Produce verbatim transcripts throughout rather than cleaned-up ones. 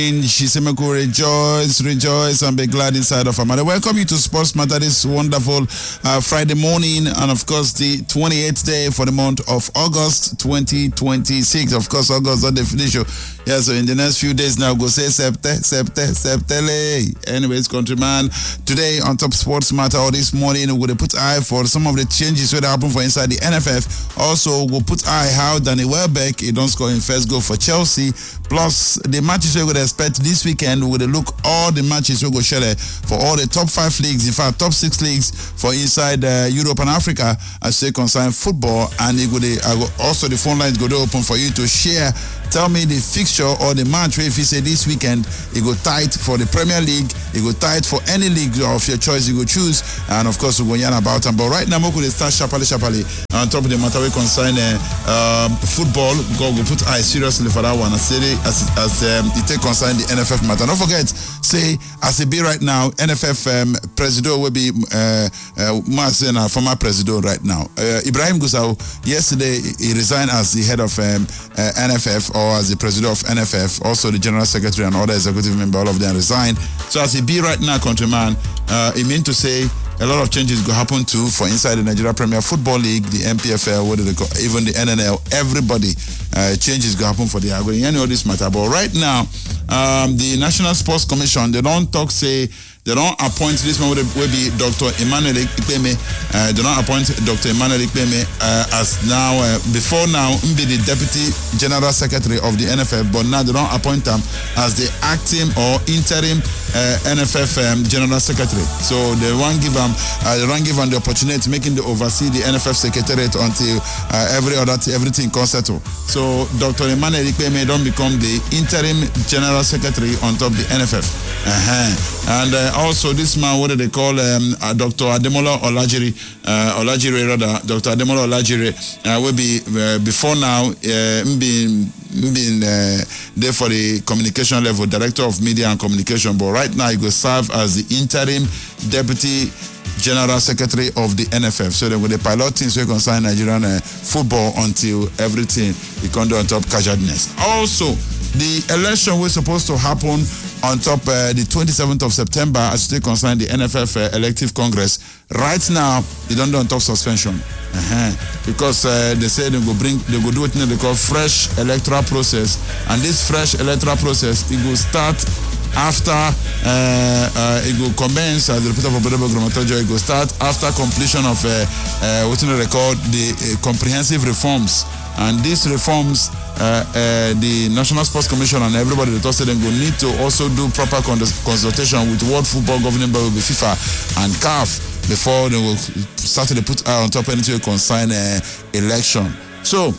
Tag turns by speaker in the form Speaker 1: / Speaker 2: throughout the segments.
Speaker 1: Shisemeko, rejoice, rejoice, and be glad inside of Amada. Welcome you to Sports Matter this wonderful uh, Friday morning, and of course the twenty-eighth day for the month of August twenty twenty-six. Of course, August not the finish. Yeah, so in the next few days now, go say Septe, Septe, Septele. Anyways, countryman, today on Top Sports Matter, or this morning, we're going to put eye for some of the changes that happen for inside the N F F. Also, we'll put eye how Danny Welbeck, he don't score in first goal for Chelsea. Plus, the matches we're going to expect this weekend, we're going to look all the matches we're going to share for all the top five leagues, in fact, top six leagues for inside uh, Europe and Africa as they concern football. And it will, uh, also the phone lines go to open for you to share. Tell me the fixture or the match where if you say this weekend, it go tight for the Premier League, it go tight for any league of your choice you go choose, and of course we'll go yarn about them. But right now, we're going to start sharply, sharply on top of the matter we concern uh, um, football. We'll go put eye seriously for that one as, as, as um, it take concern the N F F matter. Don't forget, say, as it be right now, N F F um, president will be uh, uh, Marcena, former president right now. Uh, Ibrahim Gusau, yesterday he resigned as the head of um, uh, N F F, or as the president of N F F, also the general secretary and other executive member, all of them resigned. So as it be right now, countryman, uh, it means to say a lot of changes will happen too for inside the Nigeria Premier Football League, the M P F L, what do they call, even the N N L, everybody, uh, changes will happen for the Agro. You know this matter. But right now, um, the National Sports Commission, they don't talk, say, they don't appoint, this man will be Doctor Emmanuel Ikpeme, uh, they don't appoint Doctor Emmanuel Ikpeme uh, as now, uh, before now, be the Deputy General Secretary of the N F F, but now they don't appoint him as the acting or interim uh, N F F um, General Secretary. So they won't give him, uh, they won't give him the opportunity making the oversee the N F F Secretariat until uh, every other, everything can settle. So Doctor Emmanuel Ikpeme don't become the interim General Secretary on top of the N F F. Uh-huh. And uh, also, this man, what do they call um, uh, Doctor Ademola Olajire, uh, Olajire rather, Doctor Ademola Olajire, uh, will be uh, before now uh, being being uh, there for the communication level, Director of Media and Communication, but right now he will serve as the interim Deputy General Secretary of the N F F. So they will the pilot things will concern Nigerian uh, football until everything is going on top casualness. Also, the election was supposed to happen on top uh, the twenty-seventh of September as they concern the N F F uh, elective congress. Right now, they don't do on top suspension. Uh-huh. Because uh, they say they go bring, they go do what they call fresh electoral process. And this fresh electoral process, it will start after uh, uh, it will commence as the reporter for Bedebo Gromatojo. It will start after completion of uh, uh, what they call the uh, comprehensive reforms. And these reforms, uh, uh, the National Sports Commission and everybody that also then will need to also do proper consultation with World Football Governing Body, FIFA and C A F before they will start to put eye on top anything to concern uh, election. So,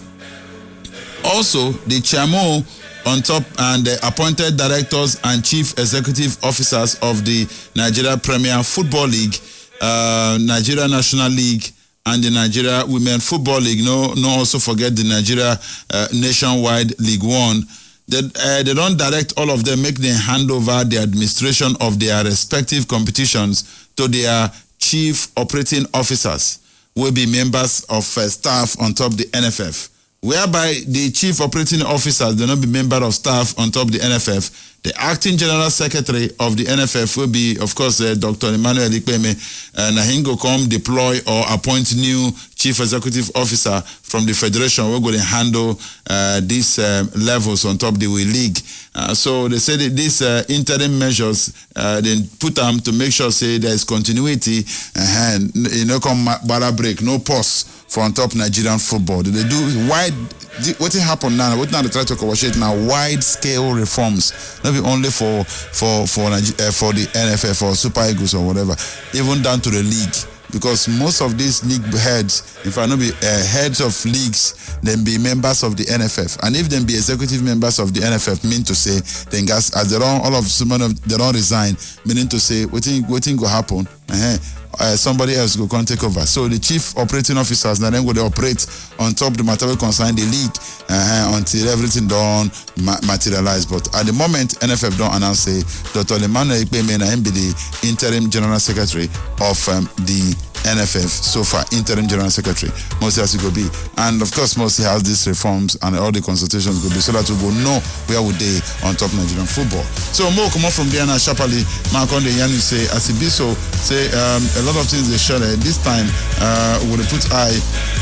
Speaker 1: also the chairman on top and the appointed directors and chief executive officers of the Nigeria Premier Football League, uh, Nigeria National League, and the Nigeria Women Football League. No, no. Also forget the Nigeria uh, Nationwide League One. They, uh, they don't direct all of them, make them hand over the administration of their respective competitions to their chief operating officers, will be members of uh, staff on top the N F F. Whereby the chief operating officers will not be member of staff on top the N F F. The acting general secretary of the N F F will be, of course, uh, Doctor Emmanuel Ikpeme, and uh, he will come deploy or appoint new chief executive officer from the federation. We're going to handle uh, these uh, levels on top of the league. Uh, so they say that these uh, interim measures, uh, they put them to make sure say there is continuity and you know, come bala break, no pause for on top Nigerian football. They do wide. What happened now? What now they try to negotiate now? Wide scale reforms, not be only for for for uh, for the N F F or Super Eagles or whatever, even down to the league. Because most of these league heads, if I know be uh, heads of leagues, then be members of the N F F, and if them be executive members of the N F F, mean to say, then guys, as they don't all of some of they don't resign, meaning to say, what thing what thing will happen? Uh-huh. Uh, somebody else will come take over. So the chief operating officers now then go to operate on top of the matter concern the league uh, until everything done ma- materialize. But at the moment, N F F don't announce say Doctor Emmanuel Ikpeme na him be the interim general secretary of um, the N F F so far, interim general secretary. Mostly as it go be, and of course mostly has these reforms and all the consultations go be, so that we will know where would they on top Nigerian football. So more come up from there now sharply. Mark on the Yanu say as it be so say um, a lot of things they share this time uh will put eye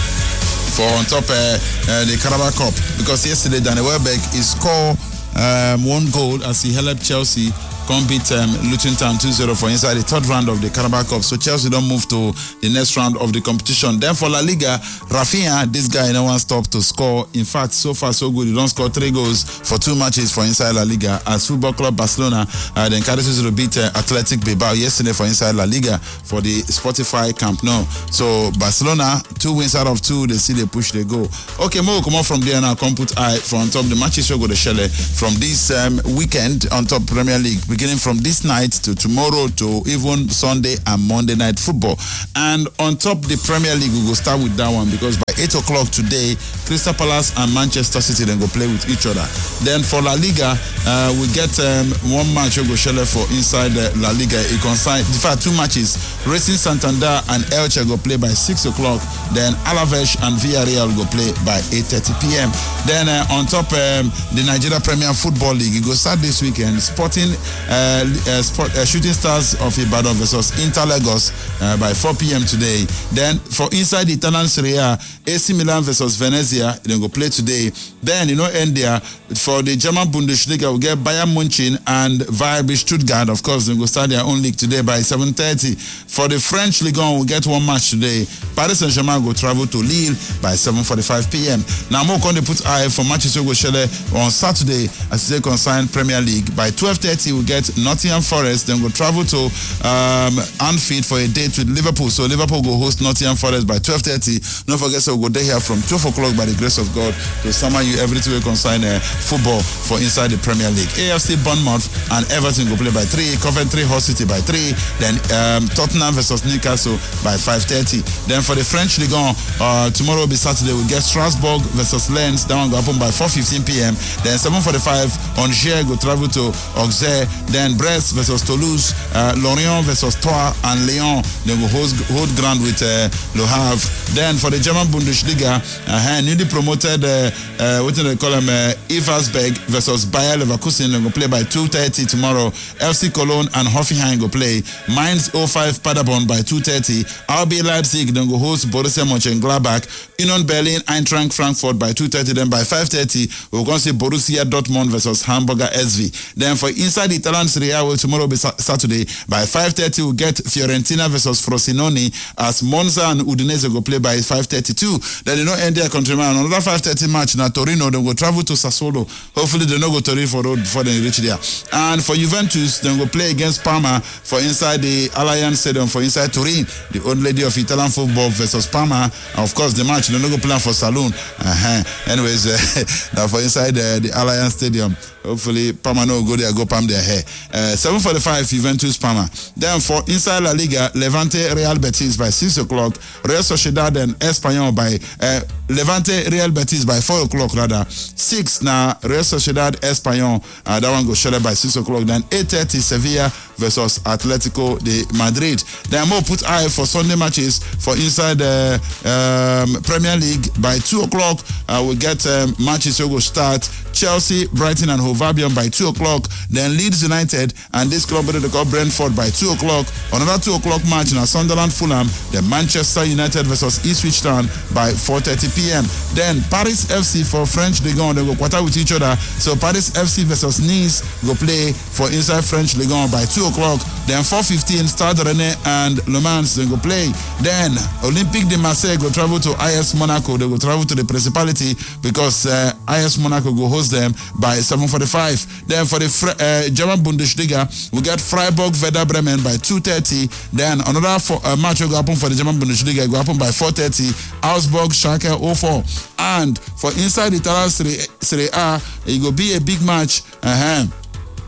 Speaker 1: for on top uh, uh, the Carabao Cup because yesterday Danny Welbeck is scored um, one goal as he helped Chelsea come beat um, Luton Town two zero for inside the third round of the Carabao Cup. So Chelsea don't move to the next round of the competition. Then for La Liga, Rafinha, this guy no one stopped to score. In fact, so far so good. He don't score three goals for two matches for inside La Liga. As Football Club Barcelona, uh, then carried to beat uh, Athletic Bilbao yesterday for inside La Liga for the Spotify Camp Nou. So Barcelona, two wins out of two. They see they push, they go. Okay, more come on from there now. Come put eye from top the matches we go to shell from this um, weekend on top Premier League. Beginning from this night to tomorrow to even Sunday and Monday night football. And on top the Premier League, we will start with that one because by eight o'clock today, Crystal Palace and Manchester City then go play with each other. Then for La Liga, uh, we get um, one match we go share for inside uh, La Liga. It consign, in fact, two matches. Racing Santander and Elche go play by six o'clock. Then Alaves and Villarreal go play by eight thirty p.m. Then uh, on top um, the Nigeria Premier Football League, it go start this weekend. Sporting Uh, uh, sport, uh, Shooting Stars of Ibadan versus Inter Lagos uh, by four p.m. today. Then for inside the Italian Serie A, A C Milan versus Venezia, they go play today. Then you know end there for the German Bundesliga, we get Bayern Munich and V B Stuttgart. Of course, they go start their own league today by seven thirty. For the French Ligue one, we get one match today. Paris Saint-Germain go travel to Lille by seven forty-five p.m. Now more going to put eye for matches we go share on Saturday as they concern Premier League. By twelve thirty, we get Nottingham Forest, then go travel to um, Anfield for a date with Liverpool. So Liverpool go host Nottingham Forest by twelve thirty. Don't forget, so we'll go there here from twelve o'clock by the grace of God to summon you everything we concern uh, football for inside the Premier League. A F C Bournemouth and Everton go play by three. Coventry Hull City by three. Then um, Tottenham versus Newcastle by five thirty. Then for the French Ligue one, uh, tomorrow will be Saturday. We'll get Strasbourg versus Lens. That one go happen by four fifteen p.m. Then seven forty-five, Angers go travel to Auxerre. Then Brest versus Toulouse, uh, Lorient versus Troyes, and Lyon they will hold, hold ground with uh, Le Havre. Then for the German Bundesliga, uh, newly promoted, uh, uh, what do they call them, uh, Eversberg versus Bayer Leverkusen, they will play by two thirty tomorrow. F C Cologne and Hoffenheim go play. Mainz oh five Paderborn by two thirty. R B Leipzig then go host Borussia Mönchengladbach. Union Berlin, Eintracht Frankfurt by two thirty. Then by five thirty, we're going to see Borussia Dortmund versus Hamburger S V. Then for inside the Italian Serie A, well, tomorrow will be Saturday. By five thirty, we'll get Fiorentina versus Frosinone as Monza and Udinese go play by five thirty-two. Then they don't end their countryman. Another five thirty match now Torino, they go travel to Sassuolo. Hopefully they don't go to Torino for road before they reach there. And for Juventus, they go play against Parma for inside the Allianz Stadium for inside Turin. The old lady of Italian football versus Parma. And of course, the match, they don't go play for Saloon. Uh-huh. Anyways, uh, now for inside uh, the Allianz Stadium. Hopefully, Parma no go there, go palm their hair. Uh, seven forty-five, Juventus Parma. Then for inside La Liga, Levante Real Betis by six o'clock. Real Sociedad and Espanyol by uh, Levante Real Betis by four o'clock rather. Six now Real Sociedad Espanyol. Uh, that one goes shut by six o'clock. Then eight thirty Sevilla versus Atletico de Madrid. Then more put eye for Sunday matches for inside the uh, um, Premier League by two o'clock. Uh, we get um, matches that will start. Chelsea, Brighton and Hove Albion by two o'clock. Then Leeds United and this club they call Brentford by two o'clock. Another two o'clock match now Sunderland Fulham. Then Manchester United versus Ipswich Town by four thirty p.m. Then Paris F C for French Ligue one, they go quarter with each other. So Paris F C versus Nice go play for inside French Ligue one by two o'clock. Then four fifteen Stade Rennais and Le Mans they go play. Then Olympique de Marseille go travel to I S Monaco. They go travel to the Principality because uh, I S Monaco go host them by seven forty-five. Then for the uh, German Bundesliga, we get Freiburg Werder Bremen by two thirty. Then another for, uh, match will go happen for the German Bundesliga, it will happen by four thirty. Augsburg Schalke oh four. And for inside the Italian Serie, Serie A, it will be a big match. Uh-huh.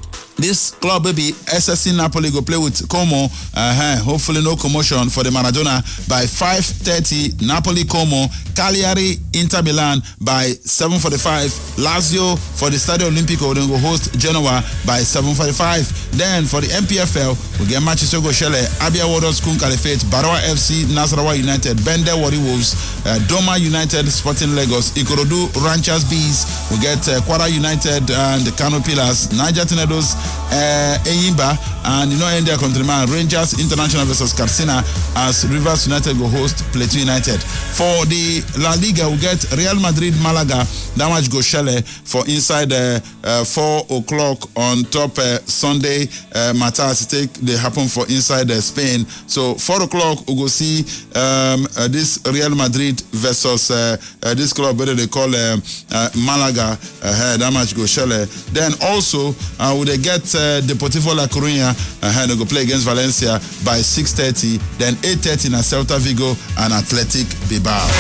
Speaker 1: This club will be S S C Napoli go play with Como. Uh-huh. Hopefully no commotion for the Maradona by five thirty. Napoli Como. Cagliari Inter Milan by seven forty-five. Lazio for the Stadio Olimpico then go host Genoa by seven forty-five. Then for the M P F L we get Manchester go Shele, Abia Warriors Kun Caliphate, Barawa F C, Nasarawa United, Bende Wari Wolves, uh, Doma United, Sporting Lagos, Ikorodu Ranchers Bees. We get uh, Kwara United and the Kano Pillars, Niger Tornadoes, uh, Eyimba, and you know in their countryman Rangers International versus Katsina as Rivers United go host Plateau United. For the La Liga we get Real Madrid Malaga, that much go Shele for inside uh, uh, four o'clock on top uh, Sunday uh, Matas take they happen for inside uh, Spain. So four o'clock we go see um, uh, this Real Madrid versus uh, uh, this club whether they call uh, uh, Malaga uh, that much go Shele. Then also uh, we they get uh, Deportivo La Coruña uh, they go play against Valencia by six thirty. Then eight thirty na Celta Vigo and Athletic Bilbao.